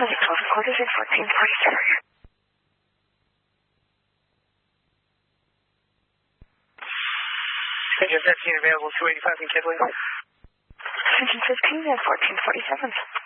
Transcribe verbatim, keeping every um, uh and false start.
Traffic twelve quarters at fourteen forty-seven. Engine fifteen available, two eighty-five in Kidley. Engine fifteen at fourteen forty-seven.